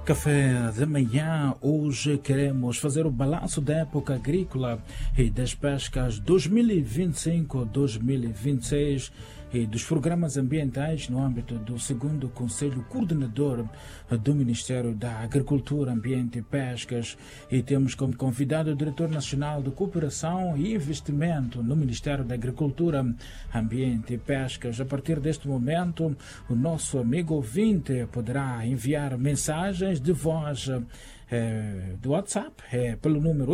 Café da manhã, hoje queremos fazer o balanço da época agrícola e das pescas 2025-2026 e dos programas ambientais no âmbito do 2º Conselho Coordenador do Ministério da Agricultura, Ambiente e Pescas. E temos como convidado o Diretor Nacional de Cooperação e Investimento no Ministério da Agricultura, Ambiente e Pescas. A partir deste momento, o nosso amigo ouvinte poderá enviar mensagens de voz do WhatsApp pelo número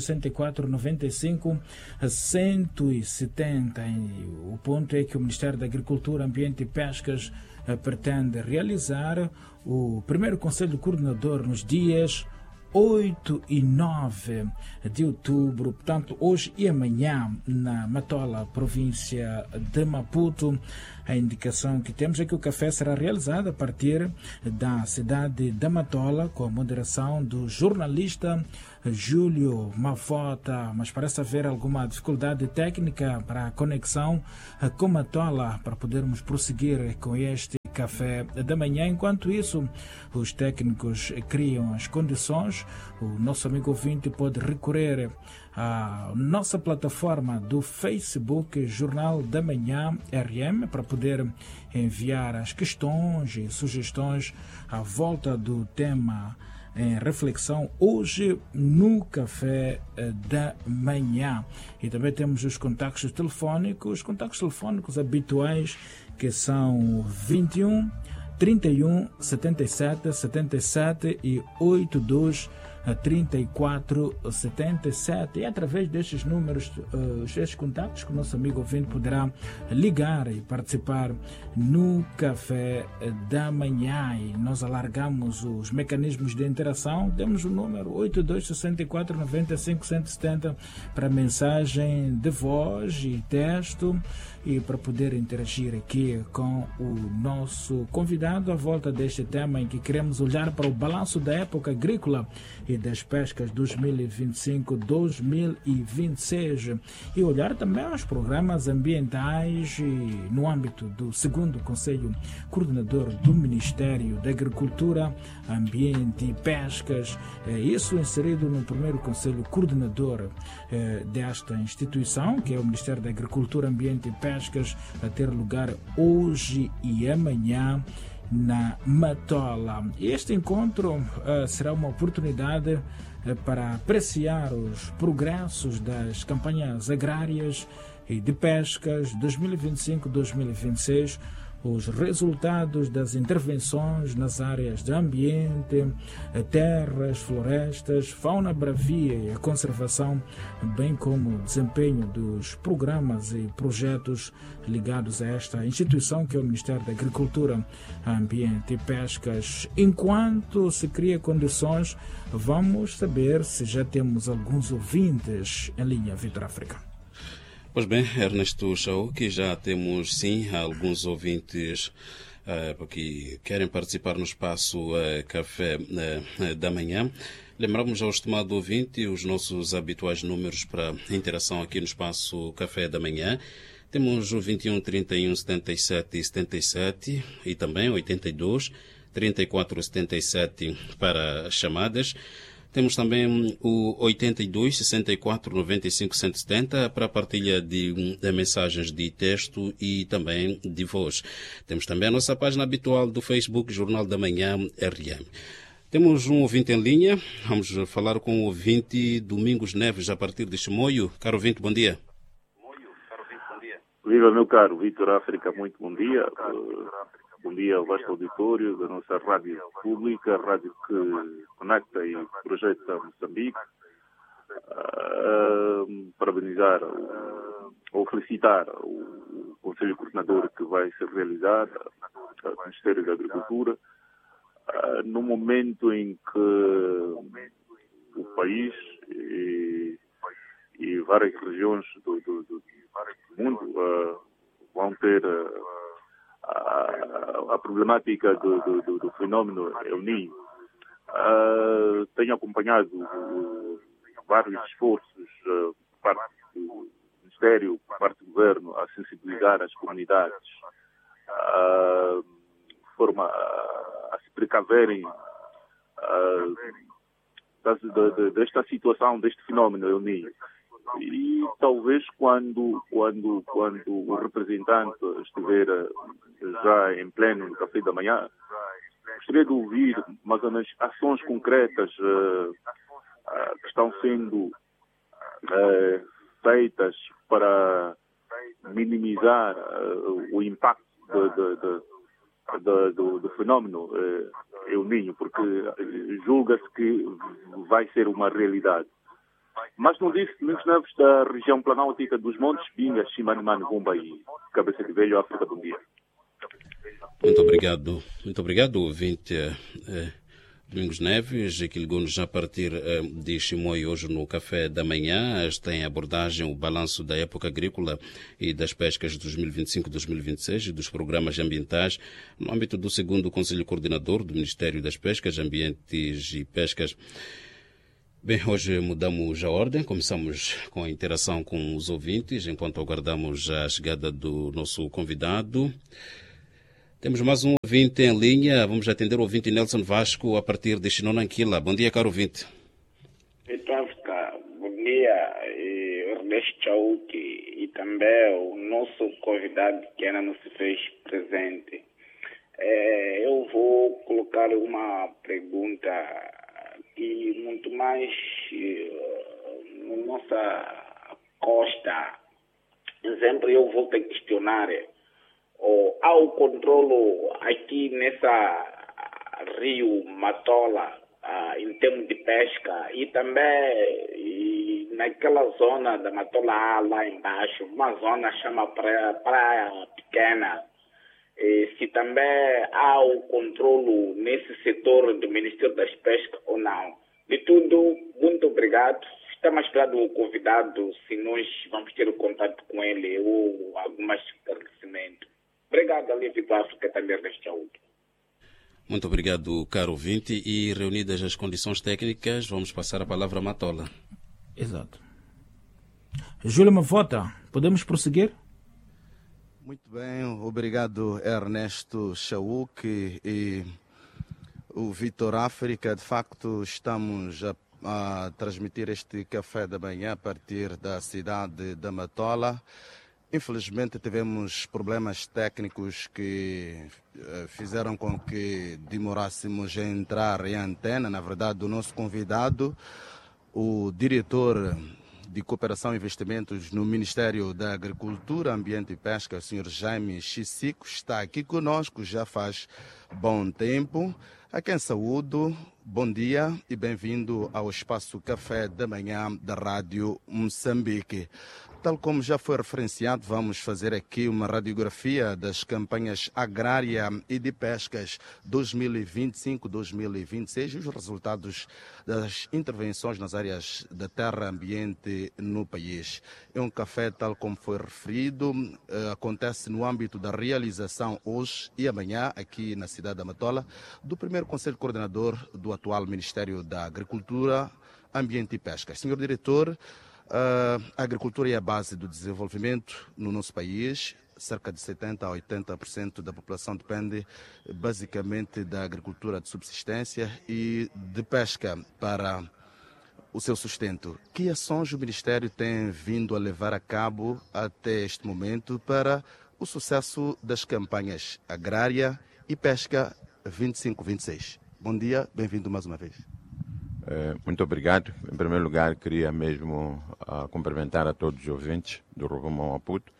8264-95-170. O ponto é que o Ministério da Agricultura, Ambiente e Pescas pretende realizar o primeiro Conselho Coordenador nos dias 8 e 9 de outubro, portanto, hoje e amanhã, na Matola, província de Maputo. A indicação que temos é que o café será realizado a partir da cidade da Matola, com a moderação do jornalista Júlio Mafota, mas parece haver alguma dificuldade técnica para a conexão com Matola, para podermos prosseguir com este café da manhã. Enquanto isso, os técnicos criam as condições. O nosso amigo ouvinte pode recorrer à nossa plataforma do Facebook Jornal da Manhã RM para poder enviar as questões e sugestões à volta do tema em reflexão hoje no café da manhã. E também temos os contactos telefónicos habituais, que são 21 31 77 77 e 82 34 77. E através destes números, estes contactos, que o nosso amigo ouvinte poderá ligar e participar no café da manhã. E nós alargamos os mecanismos de interação. Temos o número 82 64 95 170 para mensagem de voz e texto, e para poder interagir aqui com o nosso convidado à volta deste tema em que queremos olhar para o balanço da época agrícola e das pescas 2025-2026 e olhar também aos programas ambientais no âmbito do 2º Conselho Coordenador do Ministério da Agricultura, Ambiente e Pescas, isso inserido no 1º Conselho Coordenador desta instituição, que é o Ministério da Agricultura, Ambiente e Pescas, a ter lugar hoje e amanhã na Matola. Este encontro será uma oportunidade para apreciar os progressos das campanhas agrárias e de pescas 2025-2026, os resultados das intervenções nas áreas de ambiente, terras, florestas, fauna bravia e a conservação, bem como o desempenho dos programas e projetos ligados a esta instituição que é o Ministério da Agricultura, Ambiente e Pescas. Enquanto se cria condições, vamos saber se já temos alguns ouvintes em linha. Vitor África. Pois bem, Ernesto Chauque, já temos sim alguns ouvintes que querem participar no espaço Café da Manhã. Lembramos ao estimado ouvinte os nossos habituais números para interação aqui no espaço Café da Manhã. Temos o 21 31 77 77 e também 82 34 77 para chamadas. Temos também o 82 64 95 170 para partilha de mensagens de texto e também de voz. Temos também a nossa página habitual do Facebook Jornal da Manhã RM. Temos um ouvinte em linha. Vamos falar com o ouvinte Domingos Neves a partir de Chimoio. Caro ouvinte, bom dia. Viva, meu caro Vitor África, muito bom dia. Bom dia ao vasto auditório da nossa rádio pública, a rádio que conecta e projeta Moçambique. Parabenizar ou felicitar o Conselho Coordenador que vai se realizar, o Ministério da Agricultura, no momento em que o país e várias regiões do mundo vão ter a problemática do fenômeno El Niño. Tenho acompanhado vários esforços por parte do Ministério, por parte do Governo, a sensibilizar as comunidades de forma a se precaverem desta situação, deste fenómeno El Niño. E talvez quando o representante estiver já em pleno no café da manhã, gostaria de ouvir mais ou menos ações concretas que estão sendo feitas para minimizar o impacto do fenómeno El Niño, porque julga-se que vai ser uma realidade. Mas não disse Domingos Neves da região planáltica dos Montes, Pingas, Chimanimani, Bumba e Cabeça de Velho, África do Dia. Muito obrigado, ouvinte Domingos Neves, que ligou-nos já a partir de Chimoio hoje no Café da Manhã. Tem abordagem o balanço da época agrícola e das pescas de 2025-2026 e dos programas ambientais no âmbito do 2º Conselho Coordenador do Ministério das Pescas, Ambientes e Pescas. Bem, hoje mudamos a ordem, começamos com a interação com os ouvintes, enquanto aguardamos a chegada do nosso convidado. Temos mais um ouvinte em linha, vamos atender o ouvinte Nelson Vasco a partir de Chinonanquila. Bom dia, caro ouvinte. Bom dia, Ernesto Chauque e também o nosso convidado que ainda não se fez presente. Eu vou colocar uma pergunta que muito mais na nossa costa. Exemplo, eu vou te questionar. Há o controle aqui nessa rio Matola em termos de pesca e também naquela zona da Matola A lá embaixo, uma zona chama Praia Pequena. Se também há o controle nesse setor do Ministério das Pescas ou não. De tudo, muito obrigado. Estamos esperando o convidado, se nós vamos ter o contato com ele ou algumas esclarecimentos. Obrigado, Alívio da África, também neste áudio. Muito obrigado, caro ouvinte. E reunidas as condições técnicas, vamos passar a palavra a Matola. Exato. Júlio Mavota, podemos prosseguir? Muito bem, obrigado Ernesto Chauque e o Vitor África. De facto, estamos a transmitir este café da manhã a partir da cidade da Matola. Infelizmente tivemos problemas técnicos que fizeram com que demorássemos a entrar em antena. Na verdade, o nosso convidado, o diretor de Cooperação e Investimentos no Ministério da Agricultura, Ambiente e Pesca, o Sr. Jaime Chisico, está aqui conosco já faz bom tempo. A quem saúdo, bom dia e bem-vindo ao Espaço Café da Manhã da Rádio Moçambique. Tal como já foi referenciado, vamos fazer aqui uma radiografia das campanhas agrária e de pescas 2025-2026 e os resultados das intervenções nas áreas da terra ambiente no país. É um café, tal como foi referido, acontece no âmbito da realização hoje e amanhã, aqui na cidade da Matola, do primeiro Conselho Coordenador do atual Ministério da Agricultura, Ambiente e Pesca. Senhor Diretor, a agricultura é a base do desenvolvimento no nosso país. Cerca de 70% a 80% da população depende basicamente da agricultura de subsistência e de pesca para o seu sustento. Que ações o Ministério tem vindo a levar a cabo até este momento para o sucesso das campanhas agrária e pesca 25-26? Bom dia, bem-vindo mais uma vez. Muito obrigado. Em primeiro lugar, queria mesmo cumprimentar a todos os ouvintes do Rovuma Maputo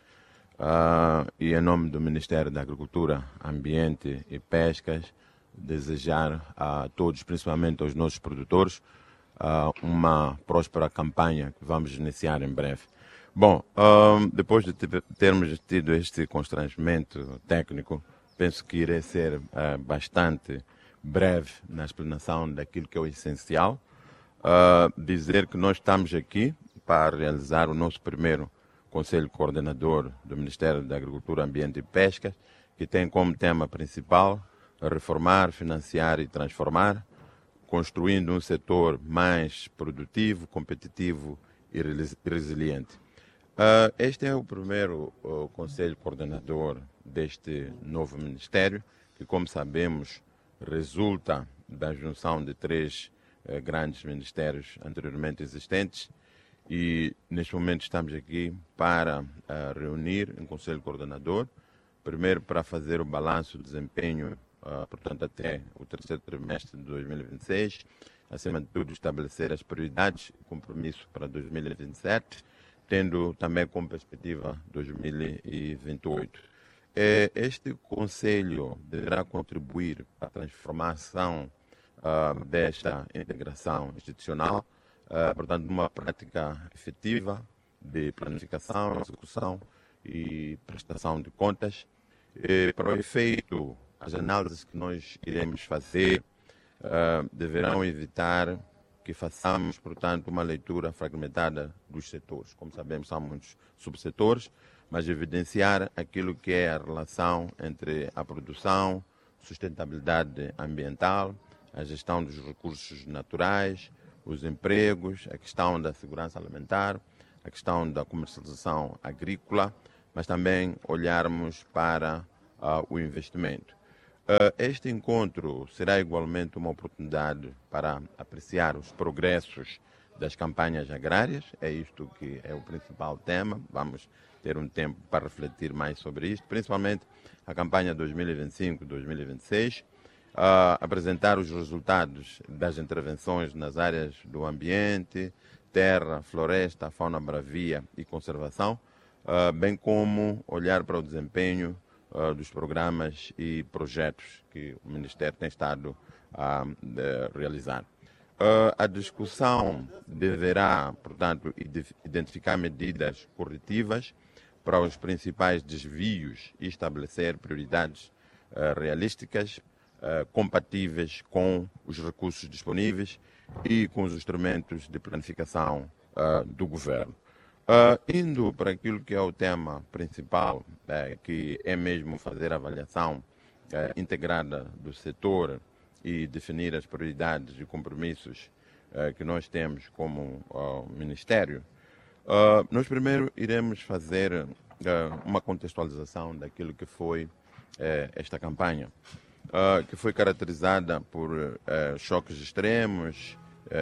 e, em nome do Ministério da Agricultura, Ambiente e Pescas, desejar a todos, principalmente aos nossos produtores, uma próspera campanha que vamos iniciar em breve. Bom, depois de termos tido este constrangimento técnico, penso que irei ser bastante breve na explanação daquilo que é o essencial. Dizer que nós estamos aqui para realizar o nosso primeiro Conselho Coordenador do Ministério da Agricultura, Ambiente e Pesca, que tem como tema principal reformar, financiar e transformar, construindo um setor mais produtivo, competitivo e resiliente. Este é o primeiro Conselho Coordenador deste novo Ministério, que, como sabemos, resulta da junção de 3 grandes ministérios anteriormente existentes, e neste momento estamos aqui para reunir um conselho coordenador, primeiro para fazer o balanço do desempenho, portanto até o terceiro trimestre de 2026, acima de tudo estabelecer as prioridades e compromisso para 2027, tendo também como perspectiva 2028. Este conselho deverá contribuir para a transformação desta integração institucional, portanto, numa prática efetiva de planificação, execução e prestação de contas. Para o efeito, as análises que nós iremos fazer deverão evitar que façamos, portanto, uma leitura fragmentada dos setores. Como sabemos, são muitos subsetores, mas evidenciar aquilo que é a relação entre a produção, sustentabilidade ambiental, a gestão dos recursos naturais, os empregos, a questão da segurança alimentar, a questão da comercialização agrícola, mas também olharmos para o investimento. Este encontro será igualmente uma oportunidade para apreciar os progressos das campanhas agrárias, é isto que é o principal tema. Vamos ter um tempo para refletir mais sobre isto, principalmente a campanha 2025-2026, apresentar os resultados das intervenções nas áreas do ambiente, terra, floresta, fauna bravia e conservação, bem como olhar para o desempenho dos programas e projetos que o Ministério tem estado a realizar. A discussão deverá, portanto, identificar medidas corretivas para os principais desvios e estabelecer prioridades realísticas, compatíveis com os recursos disponíveis e com os instrumentos de planificação do governo. Indo para aquilo que é o tema principal, que é mesmo fazer a avaliação integrada do setor e definir as prioridades e compromissos que nós temos como Ministério, nós primeiro iremos fazer uma contextualização daquilo que foi esta campanha, que foi caracterizada por choques extremos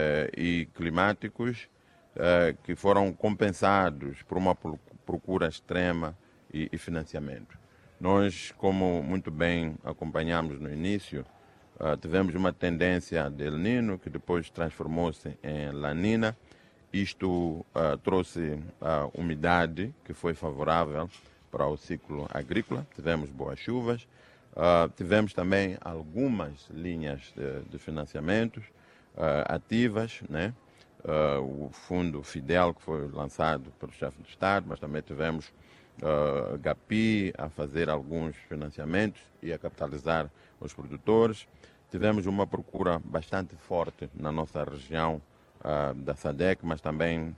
e climáticos, que foram compensados por uma procura extrema e financiamento. Nós, como muito bem acompanhamos no início, tivemos uma tendência de El Niño, que depois transformou-se em La Niña. Isto trouxe umidade, que foi favorável para o ciclo agrícola. Tivemos boas chuvas. Tivemos também algumas linhas de financiamentos ativas, né? O fundo Fidel, que foi lançado pelo chefe de Estado, mas também tivemos GAPI a fazer alguns financiamentos e a capitalizar os produtores. Tivemos uma procura bastante forte na nossa região da SADC, mas também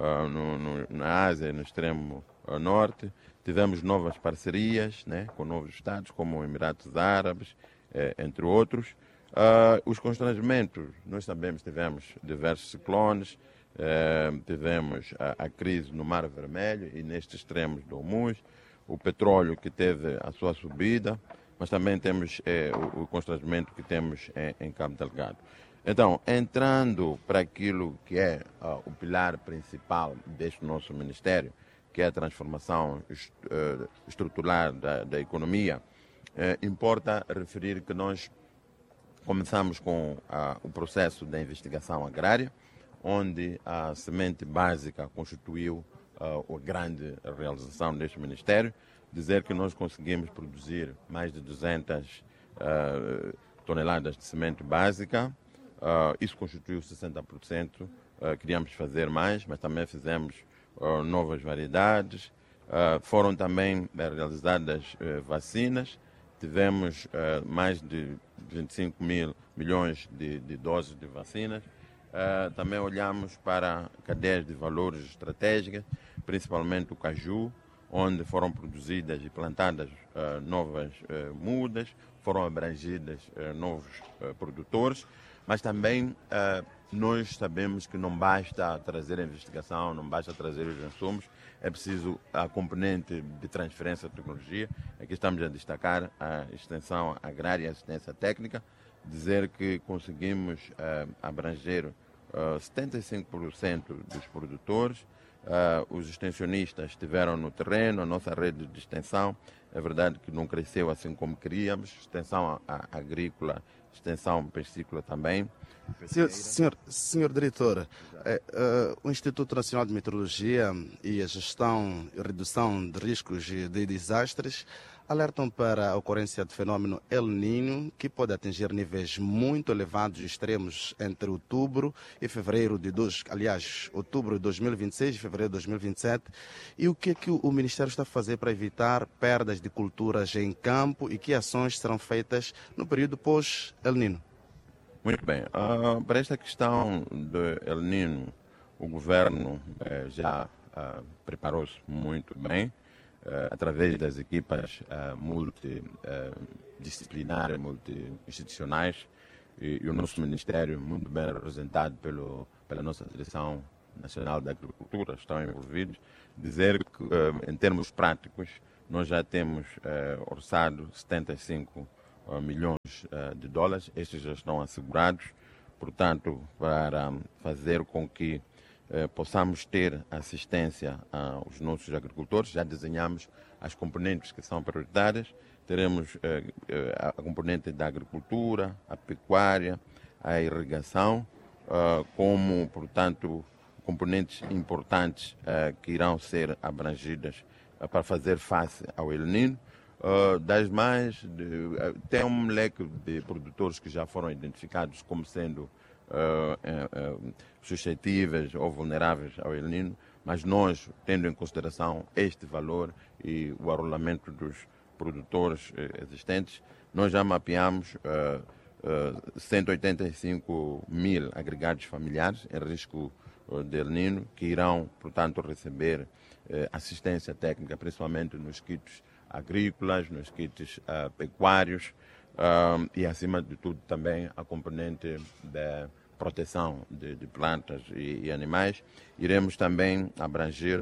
na Ásia, no extremo norte. Tivemos novas parcerias, né, com novos estados, como Emirados Árabes, entre outros. Os constrangimentos, nós sabemos, tivemos diversos ciclones, tivemos a crise no Mar Vermelho e nestes extremos do Hormuz, o petróleo que teve a sua subida, mas também temos o constrangimento que temos em Cabo Delgado. Então, entrando para aquilo que é o pilar principal deste nosso Ministério, que é a transformação estrutural da economia, importa referir que nós começamos com o processo da investigação agrária, onde a semente básica constituiu a grande realização deste Ministério. Dizer que nós conseguimos produzir mais de 200 toneladas de semente básica, isso constituiu 60%, queríamos fazer mais, mas também fizemos novas variedades, foram também realizadas vacinas, tivemos mais de 25 milhões de doses de vacinas. Também olhamos para cadeias de valores estratégicas, principalmente o caju, onde foram produzidas e plantadas novas mudas, foram abrangidas novos produtores, mas também nós sabemos que não basta trazer a investigação, não basta trazer os insumos, é preciso a componente de transferência de tecnologia. Aqui estamos a destacar a extensão agrária e assistência técnica, dizer que conseguimos abranger 75% dos produtores. Os extensionistas estiveram no terreno, a nossa rede de extensão, é verdade que não cresceu assim como queríamos, extensão agrícola, extensão piscícola também. Senhor diretor, o Instituto Nacional de Meteorologia e a Gestão e Redução de Riscos de Desastres alertam para a ocorrência de fenômeno El Niño, que pode atingir níveis muito elevados e extremos entre outubro e fevereiro outubro de 2026 e fevereiro de 2027. E o que é que o Ministério está a fazer para evitar perdas de culturas em campo e que ações serão feitas no período pós-El Niño? Muito bem. Para esta questão do El Niño, o governo já preparou-se muito bem, através das equipas multidisciplinares, multi-institucionais, e o nosso Ministério, muito bem representado pela nossa Direção Nacional da Agricultura, estão envolvidos. Dizer que, em termos práticos, nós já temos orçado 75 milhões de dólares, estes já estão assegurados, portanto, para fazer com que possamos ter assistência aos nossos agricultores. Já desenhamos as componentes que são prioritárias. Teremos a componente da agricultura, a pecuária, a irrigação, como, portanto, componentes importantes que irão ser abrangidas para fazer face ao El Niño. Das mais, tem um leque de produtores que já foram identificados como sendo suscetíveis ou vulneráveis ao El Niño, mas nós, tendo em consideração este valor e o arrolamento dos produtores existentes, nós já mapeamos 185 mil agregados familiares em risco de El Niño, que irão, portanto, receber assistência técnica, principalmente nos kits agrícolas, nos kits pecuários, e, acima de tudo, também a componente da proteção de plantas e animais. Iremos também abranger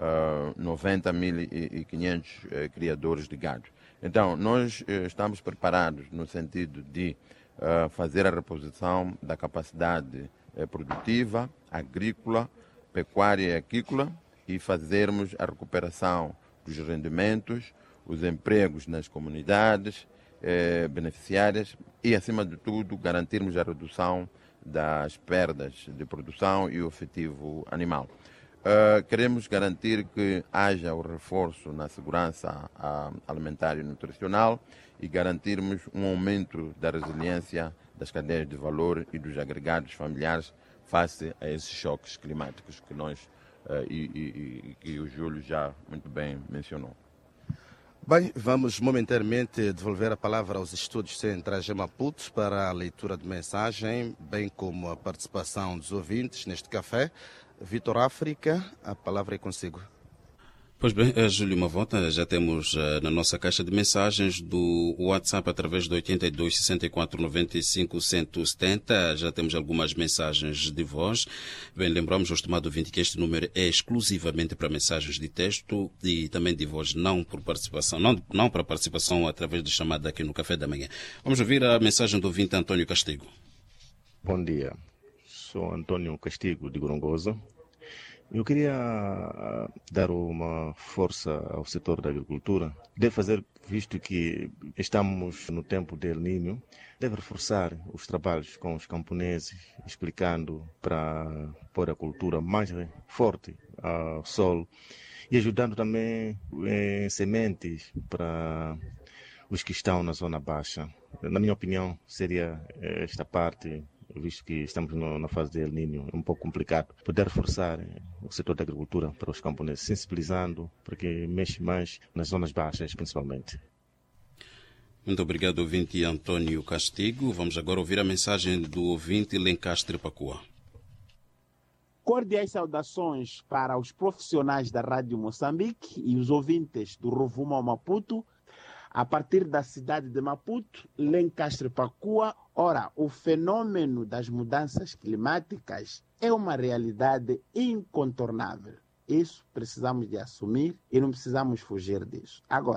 90.500 criadores de gado. Então, nós estamos preparados no sentido de fazer a reposição da capacidade produtiva, agrícola, pecuária e aquícola, e fazermos a recuperação dos rendimentos, os empregos nas comunidades beneficiárias e, acima de tudo, garantirmos a redução das perdas de produção e o efetivo animal. Queremos garantir que haja o reforço na segurança alimentar e nutricional e garantirmos um aumento da resiliência das cadeias de valor e dos agregados familiares face a esses choques climáticos que nós que o Júlio já muito bem mencionou. Bem, vamos momentaneamente devolver a palavra aos estúdios centrais de Maputo para a leitura de mensagem, bem como a participação dos ouvintes neste café. Vitor África, a palavra é consigo. Pois bem, Júlio Mavota, já temos na nossa caixa de mensagens do WhatsApp através do 82 64 95 170, já temos algumas mensagens de voz. Bem, lembramos ao estimado ouvinte que este número é exclusivamente para mensagens de texto e também de voz, não por participação, não para participação através de chamada aqui no Café da Manhã. Vamos ouvir a mensagem do ouvinte Antônio Castigo. Bom dia, sou Antônio Castigo de Gorongosa. Eu queria dar uma força ao setor da agricultura. Deve fazer, visto que estamos no tempo de El Niño, deve reforçar os trabalhos com os camponeses, explicando para pôr a cultura mais forte ao solo e ajudando também em sementes para os que estão na zona baixa. Na minha opinião, seria esta parte, visto que estamos na fase de El Niño, é um pouco complicado poder reforçar o setor da agricultura para os camponeses, sensibilizando, porque mexe mais nas zonas baixas, principalmente. Muito obrigado, ouvinte Antônio Castigo. Vamos agora ouvir a mensagem do ouvinte Lencastre Pacua. Cordiais saudações para os profissionais da Rádio Moçambique e os ouvintes do Rovuma ao Maputo, a partir da cidade de Maputo, Lencastre Pacua. Ora, o fenômeno das mudanças climáticas é uma realidade incontornável. Isso precisamos de assumir e não precisamos fugir disso. Agora,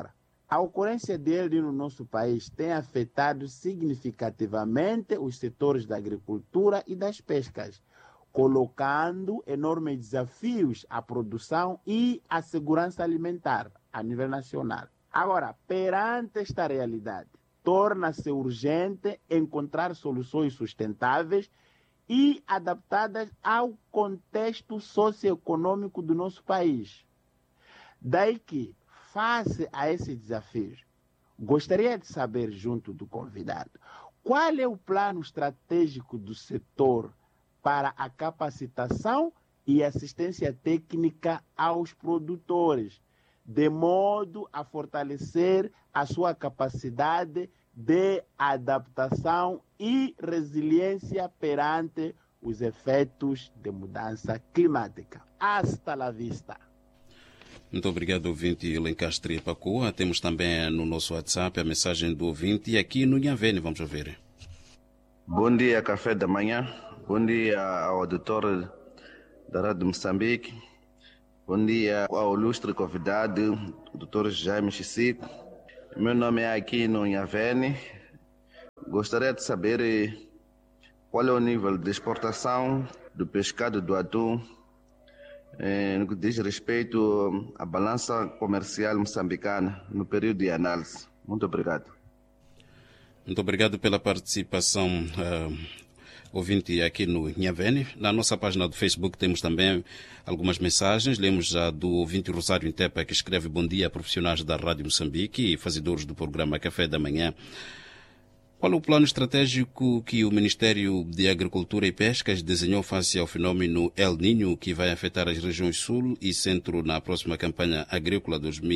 A ocorrência dele no nosso país tem afetado significativamente os setores da agricultura e das pescas, colocando enormes desafios à produção e à segurança alimentar a nível nacional. Agora, perante esta realidade, torna-se urgente encontrar soluções sustentáveis e adaptadas ao contexto socioeconômico do nosso país. Daí que, face a esses desafios, gostaria de saber, junto do convidado, qual é o plano estratégico do setor para a capacitação e assistência técnica aos produtores, de modo a fortalecer a sua capacidade de adaptação e resiliência perante os efeitos de mudança climática. Hasta la vista! Muito obrigado, ouvinte Lencastre Pacoa. Temos também no nosso WhatsApp a mensagem do ouvinte aqui no Nhavene. Vamos ouvir. Bom dia, café da manhã. Bom dia ao auditor da Rádio Moçambique. Bom dia ao ilustre convidado, o Dr. Jaime Chissico. Meu nome é Aquino Nhavene. Gostaria de saber qual é o nível de exportação do pescado do atum no que diz respeito à balança comercial moçambicana no período de análise. Muito obrigado. Muito obrigado pela participação, ouvinte aqui no Nhavene. Na nossa página do Facebook temos também algumas mensagens. Lemos já do ouvinte Rosário Intepa, que escreve: bom dia a profissionais da Rádio Moçambique e fazedores do programa Café da Manhã. Qual é o plano estratégico que o Ministério de Agricultura e Pescas desenhou face ao fenômeno El Niño, que vai afetar as regiões Sul e Centro na próxima campanha agrícola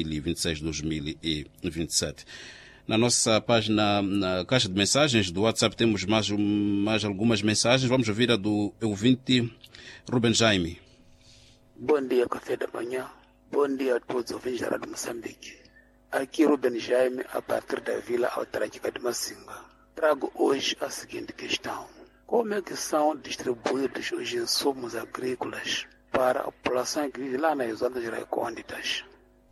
2026-2027? Na nossa página, na caixa de mensagens do WhatsApp, temos mais algumas mensagens. Vamos ouvir a do ouvinte Ruben Jaime. Bom dia, Café da Manhã. Bom dia a todos os ouvintes da Rádio Moçambique. Aqui Ruben Jaime, a partir da Vila Autárquica de Massinga. Trago hoje a seguinte questão: como é que são distribuídos os insumos agrícolas para a população que vive lá nas zonas recônditas?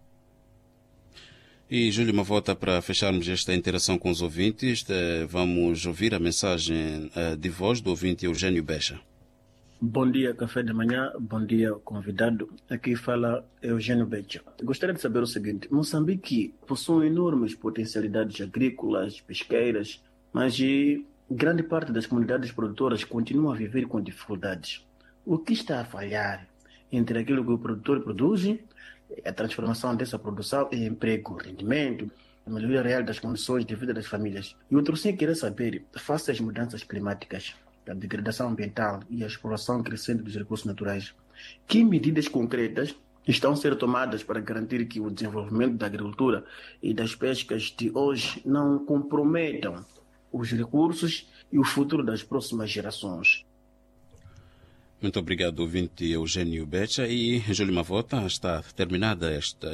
E, Júlio Mavota, para fecharmos esta interação com os ouvintes, vamos ouvir a mensagem de voz do ouvinte Eugênio Becha. Bom dia, Café da Manhã. Bom dia, convidado. Aqui fala Eugênio Becha. Gostaria de saber o seguinte: Moçambique possui enormes potencialidades agrícolas, pesqueiras, mas grande parte das comunidades produtoras continua a viver com dificuldades. O que está a falhar entre aquilo que o produtor produz, a transformação dessa produção em emprego, rendimento, a melhoria real das condições de vida das famílias? E outro sim queria saber, face às mudanças climáticas, a degradação ambiental e a exploração crescente dos recursos naturais, que medidas concretas estão a ser tomadas para garantir que o desenvolvimento da agricultura e das pescas de hoje não comprometam os recursos e o futuro das próximas gerações? Muito obrigado, ouvinte Eugênio Becha. E, Júlio Mavota, está terminado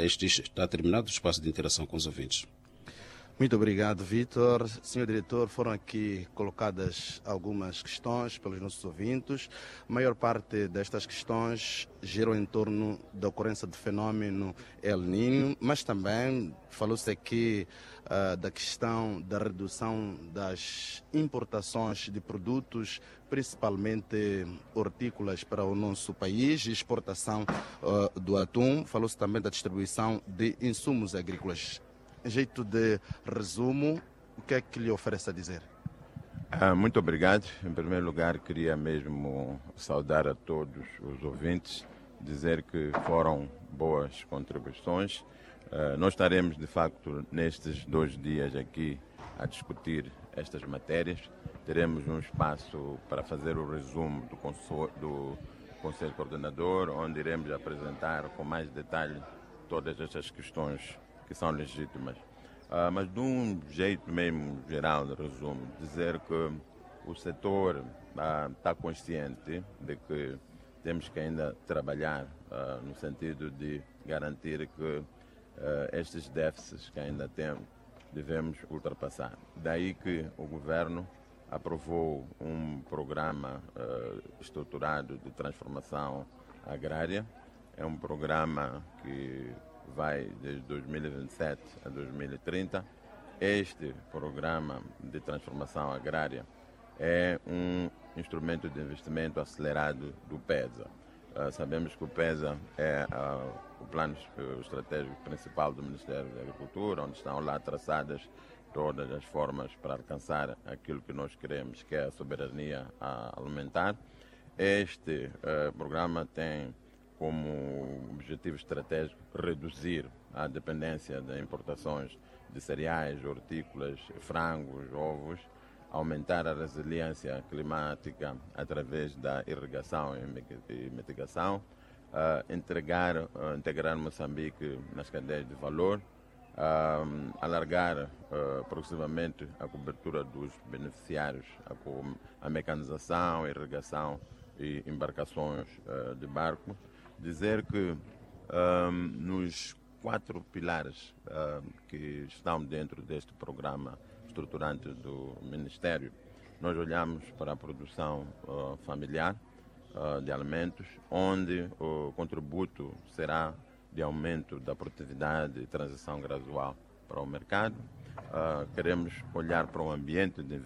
o espaço de interação com os ouvintes. Muito obrigado, Vítor. Senhor diretor, foram aqui colocadas algumas questões pelos nossos ouvintes. A maior parte destas questões giram em torno da ocorrência do fenômeno El Niño, mas também falou-se aqui da questão da redução das importações de produtos, principalmente hortícolas, para o nosso país, e exportação do atum. Falou-se também da distribuição de insumos agrícolas. Em jeito de resumo, o que é que lhe oferece a dizer? Muito obrigado. Em primeiro lugar, queria mesmo saudar a todos os ouvintes, dizer que foram boas contribuições. Nós estaremos, de facto, nestes 2 dias aqui a discutir estas matérias. Teremos um espaço para fazer o resumo do Conselho Coordenador, onde iremos apresentar com mais detalhe todas estas questões que são legítimas. Mas de um jeito mesmo geral, de resumo, dizer que o setor está consciente de que temos que ainda trabalhar no sentido de garantir que estes déficits que ainda temos devemos ultrapassar. Daí que o governo aprovou um programa estruturado de transformação agrária. É um programa que vai desde 2027 a 2030. Este programa de transformação agrária é um instrumento de investimento acelerado do PESA. Sabemos que o PESA é o plano estratégico principal do Ministério da Agricultura, onde estão lá traçadas todas as formas para alcançar aquilo que nós queremos, que é a soberania alimentar. Este programa tem como objetivo estratégico reduzir a dependência de importações de cereais, hortícolas, frangos, ovos, aumentar a resiliência climática através da irrigação e mitigação, integrar Moçambique nas cadeias de valor, alargar progressivamente a cobertura dos beneficiários, a mecanização, a irrigação e embarcações de barco. Dizer que nos 4 pilares que estão dentro deste programa estruturante do Ministério, nós olhamos para a produção familiar de alimentos, onde o contributo será de aumento da produtividade e transição gradual para o mercado. Queremos olhar para um ambiente de